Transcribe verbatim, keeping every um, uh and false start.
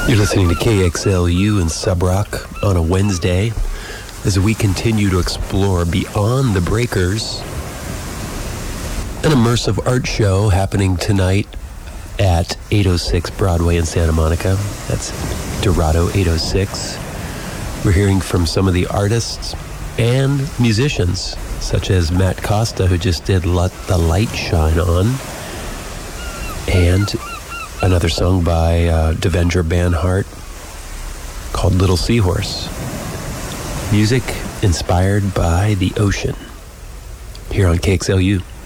You're listening to K X L U and Sub Rock on a Wednesday as we continue to explore Beyond the Breakers, an immersive art show happening tonight at eight oh six Broadway in Santa Monica. That's Dorado eight oh six. We're hearing from some of the artists and musicians, such as Matt Costa, who just did Let the Light Shine On, and another song by uh, Devendra Banhart called Little Seahorse. Music inspired by the ocean here on K X L U.